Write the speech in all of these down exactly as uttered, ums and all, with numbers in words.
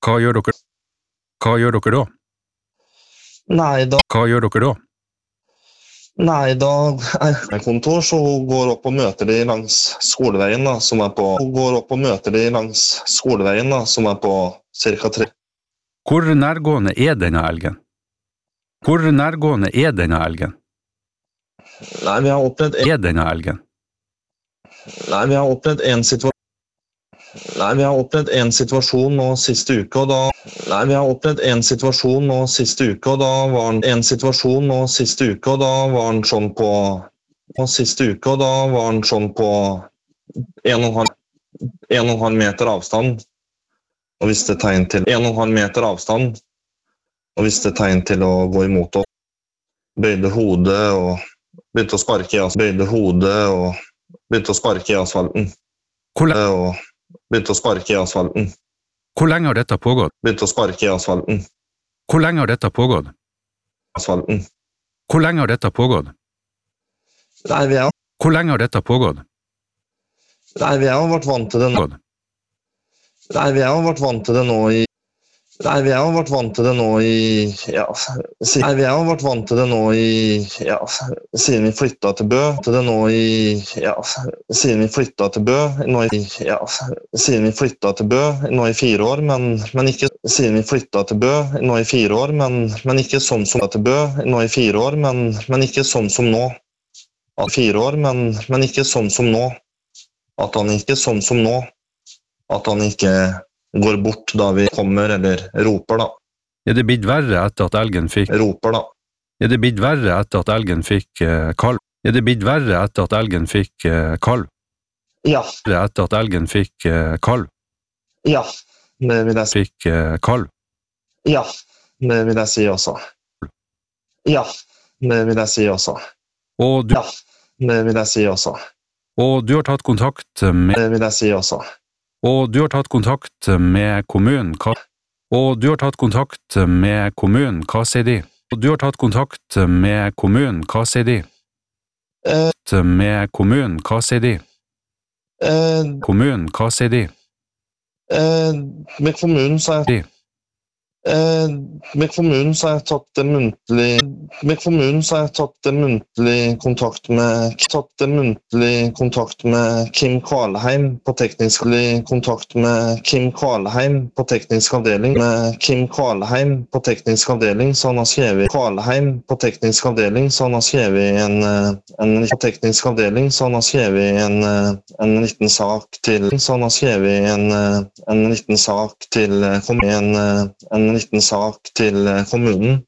Hva gjør dere? Hva gjør dere da? Nei, da, Hva gjør dere da? nei, da er jeg kontor, så hun går opp og møter de langs skoleveien da, som er på, hun går opp og møter de langs skoleveien da, som er på cirka tre. Hvor nærgående er denne elgen? Hvor nærgående er denne elgen? Nei, vi har opplevd en, Er denne elgen? nei, vi har opplevd en situasjon. Nei, vi har opplevd en situasjon nå siste uke, og da, nei, vi har opplevd en situasjon nå siste uke, og da var han en situasjon nå siste uke, og da var han sånn på, og siste uke, og da var han sånn på en og en halv, en og en halv meter avstand, og viste tegn til en og en halv meter avstand, og viste tegn til å gå imot oss. Bøyde hodet og begynte å sparke i asfalten, bøyde hodet og begynte å sparke i asfalten. Hvor, le Og begynte å sparke i asfalten. hvor lenge har dette pågått? Begynte å sparke i asfalten. Hvor lenge har dette pågått? Asfalten. Hvor lenge har dette pågått? Nei, vi har, Hvor lenge har dette pågått? nei, vi har vært vant til det nå. Nei, vi har vært vant til det nå i Nei, vi har vært vant til det nå i ja, si, Nei, vi har vært vant til det nå i ja, siden vi flytta til Bø. Til det nå i ja, siden vi flytta til Bø nå i ja, siden vi flytta til Bø nå i fire år, men men ikke siden vi flytta til Bø nå i fire år, men men ikke sånn som til Bø nå i fire år, men men ikke sånn som nå. At fire år, men men ikke sånn som nå. At han ikke sånn som nå. At han ikke går bort da vi kommer, eller roper da. Er det blitt verre etter at elgen fikk Roper da. Er det blitt verre etter at elgen fikk eh, kalv? Er det blitt verre etter at elgen fikk eh, kalv? Ja, Verre etter at elgen fikk eh, kalv? ja, det vil jeg si. Fikk eh, kalv? Ja, det vil jeg si også. Ja, det vil jeg si også. Og du, Ja, det vil jeg si også. og du har tatt kontakt med Det vil jeg si også. Og du har tatt kontakt med kommunen, hva? Og du har tatt kontakt med kommunen, hva sier de? Og du har tatt kontakt med kommunen, hva sier de? Eh, Med kommunen, hva sier de? eh, Kommunen, hva sier de? eh, med kommunen så har jeg De. Eh, med kommunen så har jeg tatt en muntlig med kommunen så har jeg tatt en muntlig kontakt med tatt en muntlig kontakt med Kim Kvalheim på teknisk kontakt med Kim Kvalheim på teknisk avdeling med Kim Kvalheim på teknisk avdeling, så han har skrevet Kvalheim på teknisk avdeling, så han har skrevet en en på teknisk avdeling, så han har skrevet en en liten sak til så han har skrevet en en liten sak til en en liten sak til kommunen.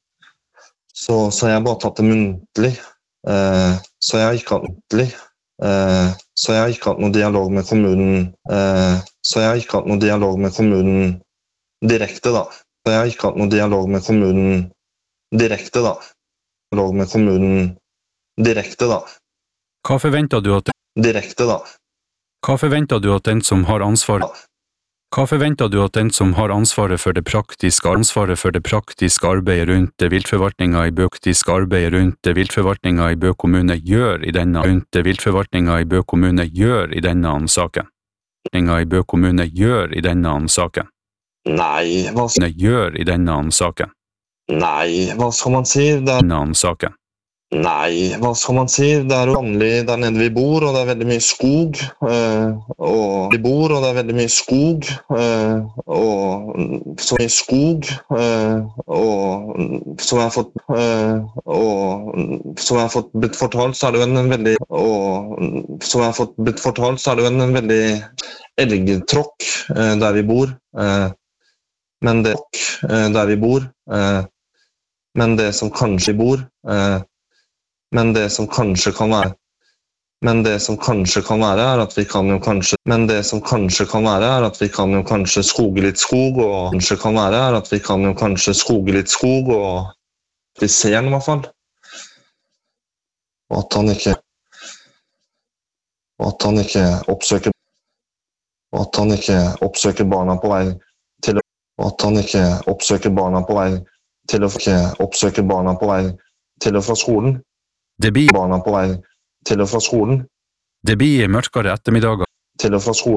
Så, så jeg har bare tatt det muntlig. Eh, så jeg har ikke hatt muntlig. Eh, så jeg har ikke hatt noen dialog med kommunen. Eh, så jeg har ikke hatt noen dialog med kommunen direkte, da. Så jeg har ikke hatt noen dialog med kommunen direkte, da. Dialog med kommunen direkte, da. Hva forventer du at Direkte, da. Hva forventer du at den som har ansvaret Hva forventer du at den som har ansvaret for det praktiske ansvaret for det praktiske arbeidet rundt det viltforvaltninga i Bø praktiske arbeidet rundt det viltforvaltninga i Bø kommune gjør i denne rundt det viltforvaltninga i Bø kommune gjør i denne saken? I Bø kommune gjør i denne saken? Nei, hva, Gjør i denne saken? nei, hva skal man si? Det er Denne saken. Nei, hva skal man si? Det er jo vanlig der nede vi bor, og det er veldig mye skog. Øh, og vi bor, og det er veldig mye skog. Øh, og så mye skog. Øh, og som jeg har fått øh, og som jeg har fått blitt fortalt, så er det jo en, en veldig og som jeg har fått blitt fortalt, så er det jo en, en veldig elgtråkk øh, der vi bor. Øh, men det øh, der vi bor. Øh, men det som kanskje bor øh, Men det som kanskje kan være Men det som kanskje kan være er at vi kan jo kanskje Men det som kanskje kan være er at vi kan jo kanskje skoge litt skog, og kanskje kan være er at vi kan jo kanskje skoge litt skog, og vi ser den i hvert fall. Og at han ikke Og at han ikke oppsøker Og at han ikke oppsøker barna på vei til å Og at han ikke oppsøker barna på vei til å ikke oppsøke barna på vei til og fra skolen. Det blir Barna på vei til og fra skolen. Det blir mørkere ettermiddager. Til og fra skolen.